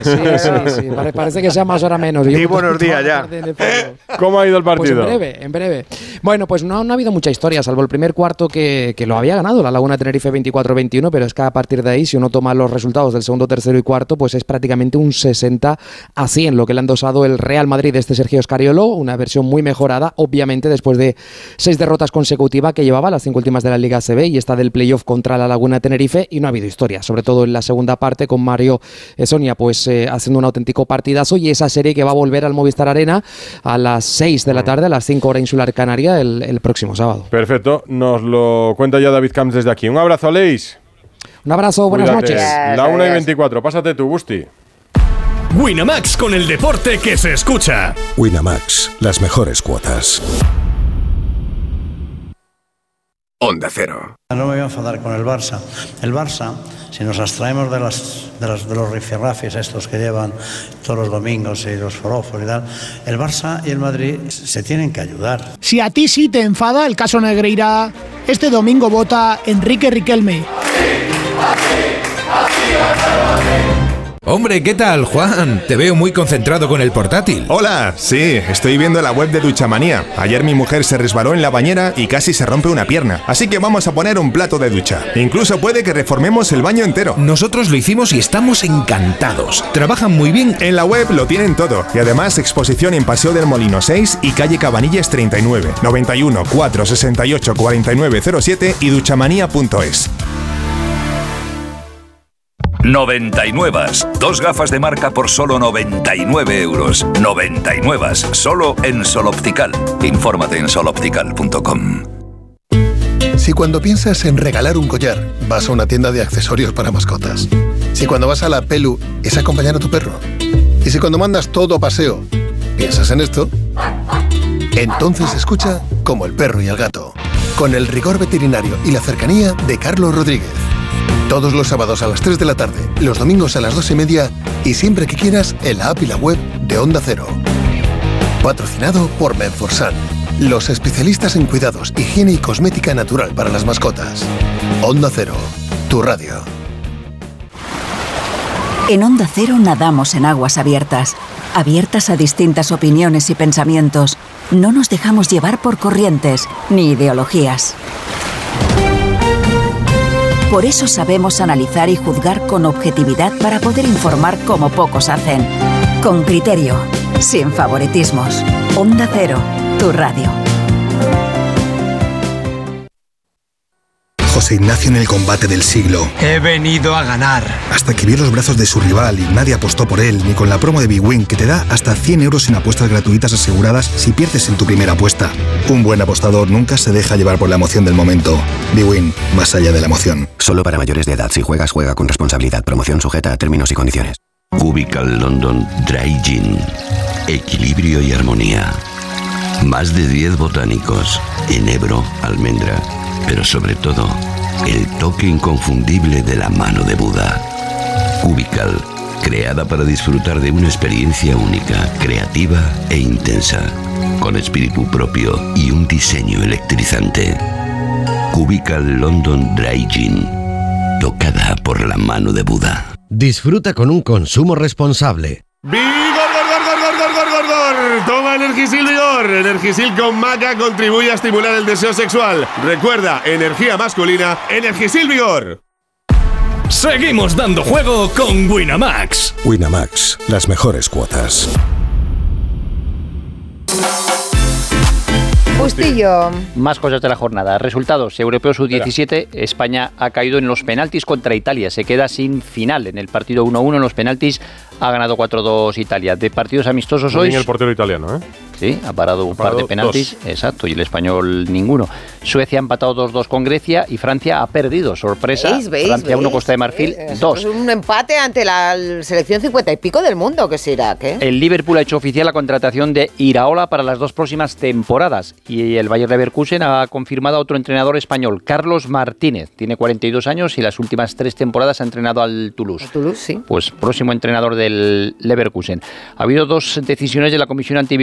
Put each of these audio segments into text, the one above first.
Sí. Parece que sea más hora menos. Y buenos días ya. ¿Cómo ha ido el partido? Pues en breve. Bueno, pues no ha habido mucha historia, salvo el primer cuarto que lo había ganado la Laguna Tenerife 24-21, pero es que a partir de ahí, si uno toma los resultados del segundo, tercero y cuarto, pues es prácticamente un 60-100 lo que le han dosado el Real Madrid de este Sergio Escariolo, una versión muy mejorada, obviamente después de 6 derrotas consecutivas que llevaba, las 5 últimas de la Liga ACB y esta del playoff contra la Laguna Tenerife, y no ha habido historia, sobre todo en la segunda parte con Mario Sonia pues haciendo un auténtico partidazo, y esa serie que va a volver al Movistar Arena a las 6 de la tarde, a las 5 hora insular canaria, el próximo sábado. Perfecto, nos lo cuenta ya David Camps desde aquí. Un abrazo, Aleix. Un abrazo, buenas noches. La 1:24, pásate tú, Gusti. Winamax, con el deporte que se escucha. Winamax, las mejores cuotas. Onda Cero. No me voy a enfadar con el Barça. El Barça, si nos abstraemos de los rifirrafis estos que llevan todos los domingos y los forofos y tal, el Barça y el Madrid se tienen que ayudar. Si a ti sí te enfada el caso Negreira, este domingo vota Enrique Riquelme. Hombre, ¿qué tal, Juan? Te veo muy concentrado con el portátil. Hola, sí, estoy viendo la web de Duchamanía. Ayer mi mujer se resbaló en la bañera y casi se rompe una pierna. Así que vamos a poner un plato de ducha. Incluso puede que reformemos el baño entero. Nosotros lo hicimos y estamos encantados. Trabajan muy bien. En la web lo tienen todo. Y además exposición en Paseo del Molino 6 y calle Cabanillas 39. 91 468 4907 y duchamanía.es. 99. 2 gafas de marca por solo 99 euros. 99. Solo en Sol Optical. Infórmate en soloptical.com. Si cuando piensas en regalar un collar, vas a una tienda de accesorios para mascotas. Si cuando vas a la Pelu es acompañar a tu perro. Y si cuando mandas todo a paseo, piensas en esto, entonces escucha Como el perro y el gato, con el rigor veterinario y la cercanía de Carlos Rodríguez. Todos los sábados a las 3 de la tarde, los domingos a las 2:30 y siempre que quieras en la app y la web de Onda Cero. Patrocinado por Menforsan, los especialistas en cuidados, higiene y cosmética natural para las mascotas. Onda Cero, tu radio. En Onda Cero nadamos en aguas abiertas, abiertas a distintas opiniones y pensamientos. No nos dejamos llevar por corrientes ni ideologías. Por eso sabemos analizar y juzgar con objetividad para poder informar como pocos hacen. Con criterio, sin favoritismos. Onda Cero, tu radio. José Ignacio en el combate del siglo. He venido a ganar. Hasta que vio los brazos de su rival y nadie apostó por él, ni con la promo de bwin, que te da hasta 100 euros en apuestas gratuitas aseguradas si pierdes en tu primera apuesta. Un buen apostador nunca se deja llevar por la emoción del momento. bwin, más allá de la emoción. Solo para mayores de edad. Si juegas, juega con responsabilidad. Promoción sujeta a términos y condiciones. Cubical London Dry Gin. Equilibrio y armonía. Más de 10 botánicos. Enebro, almendra. Pero sobre todo, el toque inconfundible de la mano de Buda. Cubical, creada para disfrutar de una experiencia única, creativa e intensa, con espíritu propio y un diseño electrizante. Cubical London Dry Gin, tocada por la mano de Buda. Disfruta con un consumo responsable. Toma Energisil Vigor. Energisil con maca contribuye a estimular el deseo sexual. Recuerda, energía masculina, Energisil Vigor. Seguimos dando juego con Winamax. Winamax, las mejores cuotas. Bustillo. Más cosas de la jornada. Resultados. Europeo Sub-17. España ha caído en los penaltis contra Italia. Se queda sin final en el partido 1-1 en los penaltis. Ha ganado 4-2 Italia. De partidos amistosos hoy. El portero italiano, ¿eh? Sí, ha parado un par de penaltis. Exacto, y el español ninguno. Suecia ha empatado 2-2 con Grecia y Francia ha perdido. Sorpresa. Francia 1, Costa de Marfil 2. Es un empate ante la selección 50 y pico del mundo, que es Irak, ¿eh? El Liverpool ha hecho oficial la contratación de Iraola para las 2 próximas temporadas. Y el Bayer Leverkusen ha confirmado a otro entrenador español, Carlos Martínez. Tiene 42 años y las últimas 3 temporadas ha entrenado al Toulouse. Sí. Pues próximo entrenador del Leverkusen. Ha habido 2 decisiones de la Comisión Antiviolencia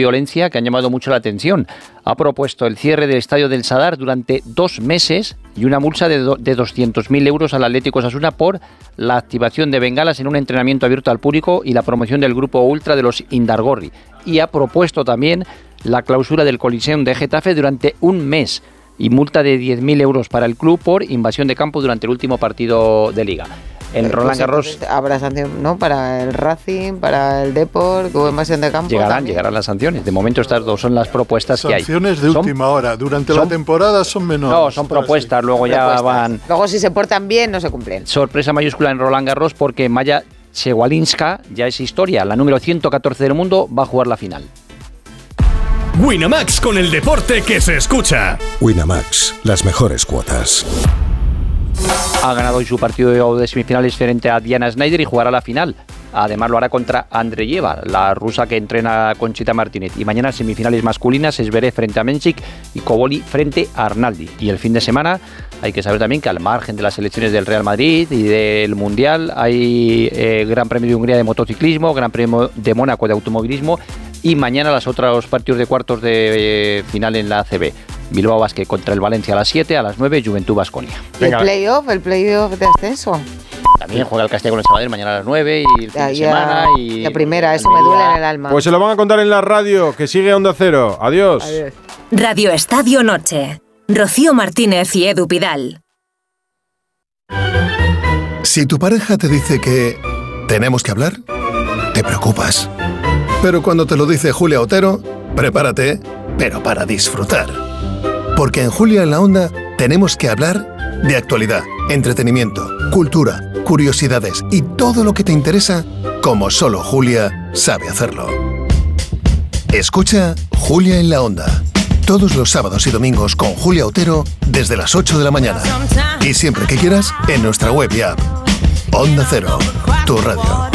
Liga que han llamado mucho la atención. Ha propuesto el cierre del estadio del Sadar durante 2 meses y una multa de 200.000 euros al Atlético Osasuna por la activación de bengalas en un entrenamiento abierto al público y la promoción del grupo ultra de los Indargorri. Y ha propuesto también la clausura del Coliseum de Getafe durante 1 mes y multa de 10.000 euros para el club por invasión de campo durante el último partido de Liga. En Roland Garros habrá sanción, ¿no? Para el Racing, para el Depor, que hubo invasión de campo. Llegarán las sanciones. De momento estas dos son las propuestas que hay. Sanciones de última hora. Durante la temporada son menores. No, son propuestas. Luego ya van. Luego si se portan bien no se cumplen. Sorpresa mayúscula en Roland Garros porque Maya Swiatek ya es historia. La número 114 del mundo va a jugar la final. Winamax, con el deporte que se escucha. Winamax, las mejores cuotas. Ha ganado hoy su partido de semifinales frente a Diana Snyder y jugará la final. Además lo hará contra Andreyeva, la rusa que entrena Conchita Martínez. Y mañana semifinales masculinas, Zverev frente a Mensik y Koboli frente a Arnaldi. Y el fin de semana hay que saber también que al margen de las selecciones del Real Madrid y del Mundial hay Gran Premio de Hungría de motociclismo, Gran Premio de Mónaco de automovilismo y mañana los otros partidos de cuartos de final en la ACB. Bilbao Basket contra el Valencia a las 7, a las 9 Juventud Baskonia. ¿El playoff de ascenso? También juega el Castilla con el Sabadell mañana a las 9 y el fin de semana. Y la primera, eso me duele en el alma. Pues se lo van a contar en la radio, que sigue Onda Cero. Adiós. Adiós. Radio Estadio Noche. Rocío Martínez y Edu Pidal. Si tu pareja te dice que tenemos que hablar, te preocupas. Pero cuando te lo dice Julia Otero, prepárate, pero para disfrutar. Porque en Julia en la Onda tenemos que hablar de actualidad, entretenimiento, cultura, curiosidades y todo lo que te interesa, como solo Julia sabe hacerlo. Escucha Julia en la Onda, todos los sábados y domingos con Julia Otero desde las 8 de la mañana. Y siempre que quieras, en nuestra web y app. Onda Cero, tu radio.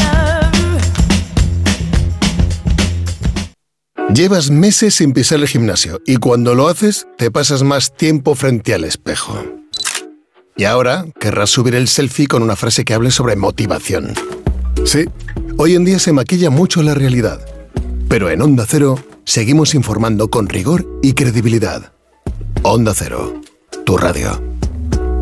Llevas meses sin pisar el gimnasio y cuando lo haces te pasas más tiempo frente al espejo. Y ahora querrás subir el selfie con una frase que hable sobre motivación. Sí, hoy en día se maquilla mucho la realidad, pero en Onda Cero seguimos informando con rigor y credibilidad. Onda Cero, tu radio.